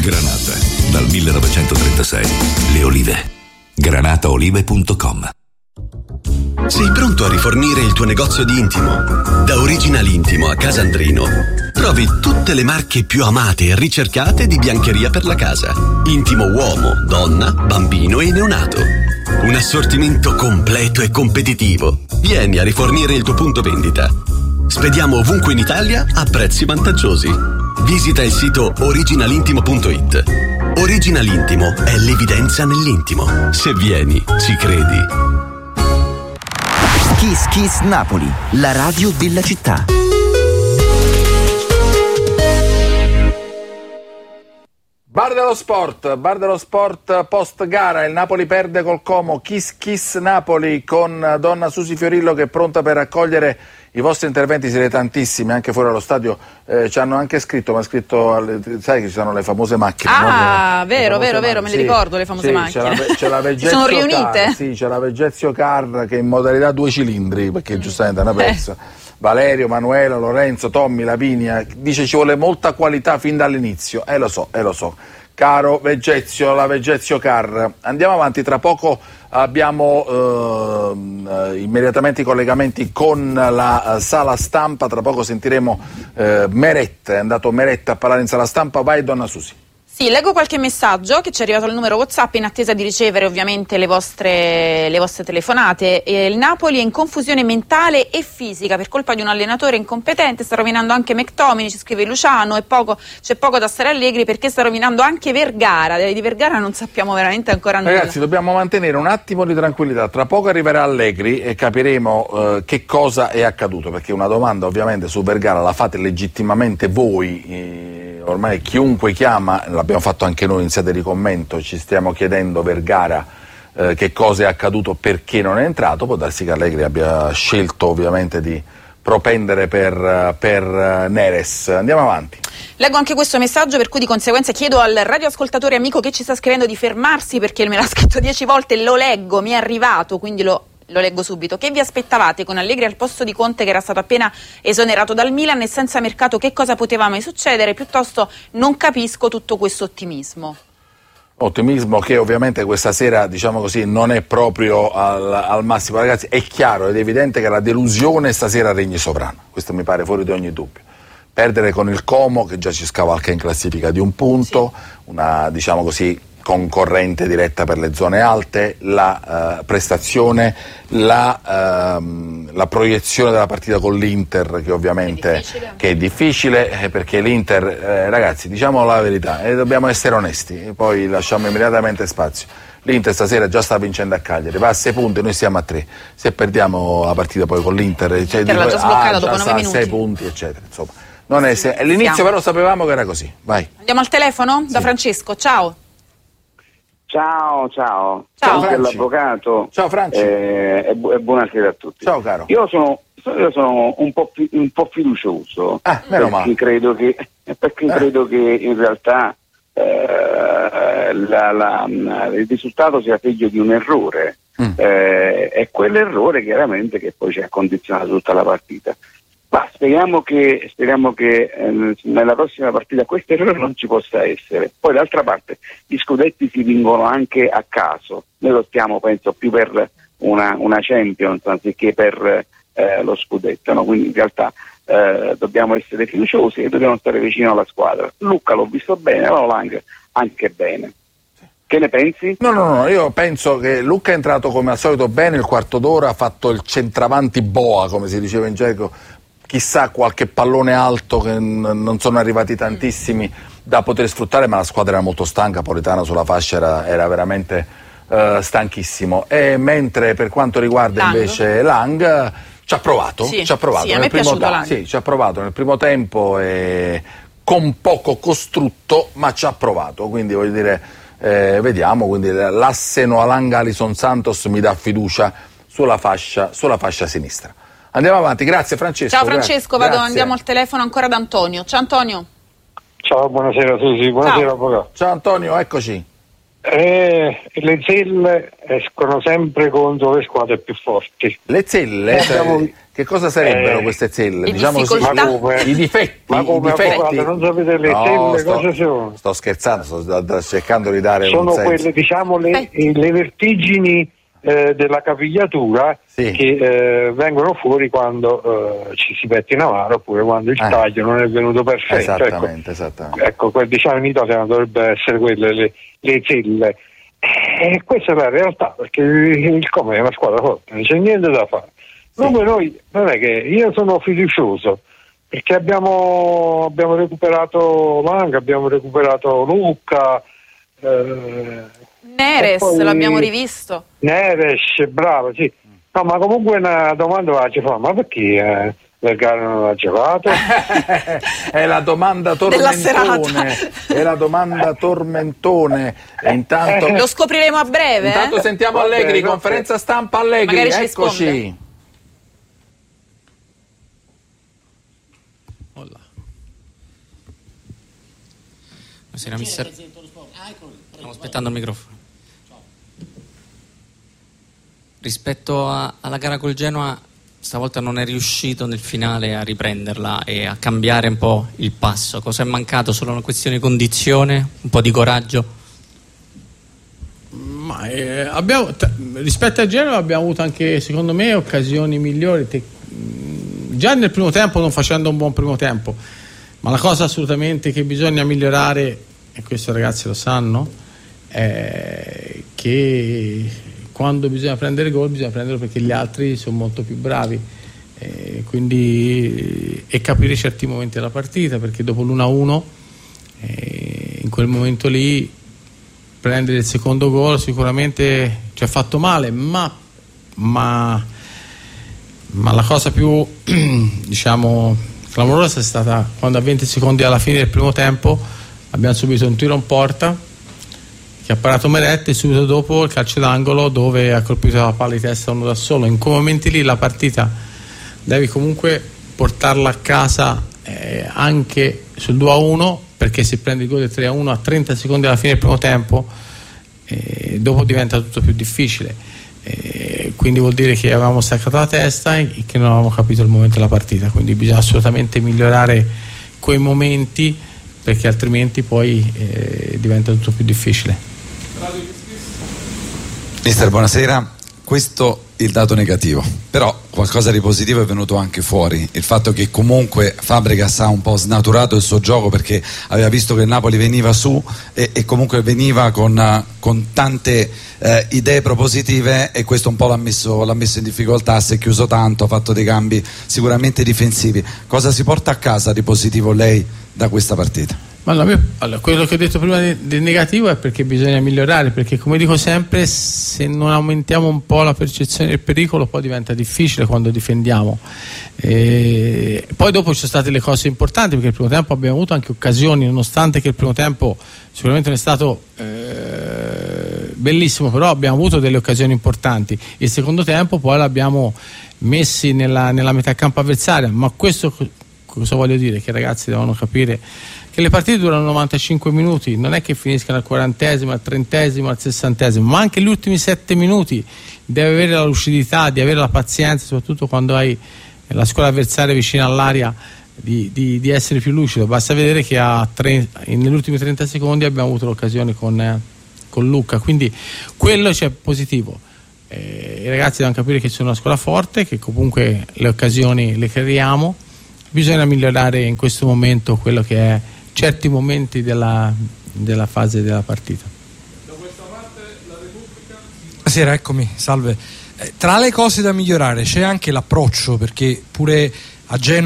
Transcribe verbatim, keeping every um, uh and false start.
Granata, dal millenovecentotrentasei. Le olive. granataolive punto com. Sei pronto a rifornire il tuo negozio di intimo? Da Original Intimo a Casandrino trovi tutte le marche più amate e ricercate di biancheria per la casa. Intimo uomo, donna, bambino e neonato. Un assortimento completo e competitivo. Vieni a rifornire il tuo punto vendita. Spediamo ovunque in Italia a prezzi vantaggiosi. Visita il sito original intimo punto it. Original Intimo è l'evidenza nell'intimo. Se vieni, ci credi. Kiss Kiss Napoli, la radio della città. Bar dello Sport, Bar dello Sport post gara, il Napoli perde col Como. Kiss Kiss Napoli con donna Susi Fiorillo che è pronta per raccogliere i vostri interventi. Siete tantissimi anche fuori dallo stadio, eh, ci hanno anche scritto, ma ha scritto alle, sai che ci sono le famose macchine, ah no? vero vero macchine. vero me le sì, ricordo le famose sì, macchine, c'è la, c'è la Veggezio sono riunite? Car, sì, c'è la Veggezio Car che è in modalità due cilindri perché mm. giustamente è una persa. eh. Valerio, Manuela, Lorenzo, Tommy, Lavinia, dice ci vuole molta qualità fin dall'inizio, e eh, lo so, e eh, lo so. Caro Veggezio, la Veggezio Car. Andiamo avanti, tra poco abbiamo eh, immediatamente i collegamenti con la eh, sala stampa, tra poco sentiremo eh, Meretta, è andato Meretta a parlare in sala stampa, vai donna Susi. Sì, leggo qualche messaggio che ci è arrivato al numero WhatsApp in attesa di ricevere ovviamente le vostre, le vostre telefonate. E il Napoli è in confusione mentale e fisica per colpa di un allenatore incompetente, sta rovinando anche McTominay, ci scrive Luciano, e poco, c'è poco da stare allegri perché sta rovinando anche Vergara. Di Vergara non sappiamo veramente ancora nulla. Ragazzi, dobbiamo mantenere un attimo di tranquillità, tra poco arriverà Allegri e capiremo eh, che cosa è accaduto, perché una domanda ovviamente su Vergara la fate legittimamente voi, eh, ormai chiunque chiama, l'abbiamo fatto anche noi in sede di commento, ci stiamo chiedendo Vergara eh, che cosa è accaduto, perché non è entrato. Può darsi che Allegri abbia scelto ovviamente di propendere per, per Neres. Andiamo avanti. Leggo anche questo messaggio, per cui di conseguenza chiedo al radioascoltatore amico che ci sta scrivendo di fermarsi perché me l'ha scritto dieci volte, lo leggo, mi è arrivato, quindi lo Lo leggo subito. Che vi aspettavate con Allegri al posto di Conte che era stato appena esonerato dal Milan e senza mercato? Che cosa poteva mai succedere? Piuttosto non capisco tutto questo ottimismo. Ottimismo che ovviamente questa sera, diciamo così, non è proprio al, al massimo. Ragazzi, è chiaro ed evidente che la delusione stasera regni sovrana. Questo mi pare fuori di ogni dubbio. Perdere con il Como, che già ci scavalca in classifica di un punto, sì. una, diciamo così, concorrente diretta per le zone alte, la uh, prestazione, la, uh, la proiezione della partita con l'Inter che ovviamente è difficile, che è difficile eh, perché l'Inter, eh, ragazzi, diciamo la verità e eh, dobbiamo essere onesti, poi lasciamo immediatamente spazio. L'Inter stasera già sta vincendo a Cagliari, va a sei punti, noi siamo a tre. Se perdiamo la partita poi con l'Inter, cioè, l'ha già sbloccata ah, dopo nove minuti, sei punti eccetera, insomma. Non è se... All'inizio però sapevamo che era così. Vai. Andiamo al telefono da sì. Francesco, ciao. Ciao, ciao. Ciao, ciao l'avvocato. Ciao Franci. Eh, e, bu- e buonasera a tutti. Ciao caro. Io sono, io sono un po' fi- un po' fiducioso. Ah, meno perché male. credo che perché eh. credo che in realtà eh, la, la, il risultato sia figlio di un errore. Mm. Eh, è quell'errore chiaramente che poi ci ha condizionato tutta la partita. Ma speriamo che, speriamo che eh, nella prossima partita questo errore non ci possa essere. Poi d'altra parte gli scudetti si vincono anche a caso. Noi lo stiamo, penso, più per una, una Champions anziché per eh, lo scudetto, no? Quindi in realtà eh, dobbiamo essere fiduciosi e dobbiamo stare vicino alla squadra. Luca l'ho visto bene, Lang anche bene. Che ne pensi? No, no, no, io penso che Luca è entrato come al solito bene, il quarto d'ora ha fatto il centravanti boa, come si diceva in gergo. Chissà qualche pallone alto che n- non sono arrivati tantissimi da poter sfruttare, ma la squadra era molto stanca, Politano sulla fascia era, era veramente uh, stanchissimo. E mentre per quanto riguarda Lang. invece Lang, ci ha provato, sì, ci ha provato sì, a nel me è primo piaciuto tempo, Lang. sì, ci ha provato nel primo tempo e con poco costrutto, ma ci ha provato, quindi voglio dire, eh, vediamo, quindi l'asse Lang Alison Santos mi dà fiducia sulla fascia, sulla fascia sinistra. Andiamo avanti, grazie Francesco. Ciao Francesco, grazie. vado, andiamo al telefono ancora da Antonio. Ciao Antonio. Ciao, buonasera Susi, buonasera Ciao. avvocato. Ciao Antonio, eccoci. Eh, le zelle escono sempre contro le squadre più forti. Le zelle? Eh, abbiamo... Che cosa sarebbero eh, queste zelle? Le diciamo così, difficoltà. Come, i difetti. Ma come i difetti. avvocato, non sapete le no, zelle sto, cosa sono? Sto scherzando, sto, sto cercando di dare sono un senso. Quelle, diciamo, le, le vertigini eh, della capigliatura sì. che eh, vengono fuori quando eh, ci si pettina mano oppure quando il eh. taglio non è venuto perfetto. Esattamente, ecco, esattamente. Ecco, diciamo in Italia dovrebbe essere quelle le, le zelle. E questa è la realtà, perché il Como è una squadra forte, non c'è niente da fare. Comunque noi, non è che io sono fiducioso, perché abbiamo, abbiamo recuperato Manga, abbiamo recuperato Lucca, eh, Neres, poi, l'abbiamo rivisto. Neres, bravo, sì. No, ma comunque una domanda la ci fa, ma perché eh, Vergara non l'ha giocato? È la domanda tormentone, è la domanda tormentone. E intanto lo scopriremo a breve. Intanto eh? sentiamo Allegri, conferenza stampa Allegri, magari eccoci. Buonasera mister. Stiamo aspettando il microfono. Rispetto a, alla gara col Genoa, stavolta non è riuscito nel finale a riprenderla e a cambiare un po' il passo. Cosa è mancato? Solo una questione di condizione? Un po' di coraggio? Ma, eh, abbiamo, t- rispetto a Genoa abbiamo avuto anche, secondo me, occasioni migliori. Te- già nel primo tempo, non facendo un buon primo tempo. Ma la cosa assolutamente che bisogna migliorare, e questo ragazzi lo sanno, è che quando bisogna prendere gol bisogna prenderlo perché gli altri sono molto più bravi, e quindi e capire certi momenti della partita, perché dopo l'uno a uno in quel momento lì prendere il secondo gol sicuramente ci ha fatto male, ma, ma, ma la cosa più diciamo clamorosa è stata quando a venti secondi alla fine del primo tempo abbiamo subito un tiro in porta che ha parato Meret e subito dopo il calcio d'angolo dove ha colpito la palla di testa uno da solo. In quei momenti lì la partita devi comunque portarla a casa eh, anche sul due a uno, perché se prendi il gol del tre a uno a trenta secondi alla fine del primo tempo eh, dopo diventa tutto più difficile, eh, quindi vuol dire che avevamo staccato la testa e che non avevamo capito il momento della partita, quindi bisogna assolutamente migliorare quei momenti, perché altrimenti poi eh, diventa tutto più difficile. Mister, buonasera. Questo è il dato negativo, però qualcosa di positivo è venuto anche fuori, il fatto che comunque Fabregas ha un po' snaturato il suo gioco, perché aveva visto che il Napoli veniva su e, e comunque veniva con, con tante eh, idee propositive, e questo un po' l'ha messo, l'ha messo in difficoltà, si è chiuso tanto, ha fatto dei cambi sicuramente difensivi. Cosa si porta a casa di positivo lei da questa partita? Ma allora, allora, quello che ho detto prima del negativo è perché bisogna migliorare, perché come dico sempre, se non aumentiamo un po' la percezione del pericolo poi diventa difficile quando difendiamo. E poi dopo ci sono state le cose importanti, perché il primo tempo abbiamo avuto anche occasioni, nonostante che il primo tempo sicuramente non è stato eh, bellissimo, però abbiamo avuto delle occasioni importanti. Il secondo tempo poi l'abbiamo messi nella, nella metà campo avversaria, ma questo cosa voglio dire? Che i ragazzi devono capire che le partite durano novantacinque minuti, non è che finiscano al quarantesimo, al trentesimo, al sessantesimo, ma anche gli ultimi sette minuti devi avere la lucidità, di avere la pazienza, soprattutto quando hai la squadra avversaria vicina all'area, di, di, di essere più lucido. Basta vedere che a tre, negli ultimi trenta secondi abbiamo avuto l'occasione con, eh, con Lucca, quindi quello c'è positivo. Eh, i ragazzi devono capire che sono una squadra forte, che comunque le occasioni le creiamo, bisogna migliorare in questo momento quello che è certi momenti della, della fase della partita. Da questa parte la Repubblica. Buonasera, eccomi, salve. Eh, tra le cose da migliorare c'è anche l'approccio, perché pure a Genova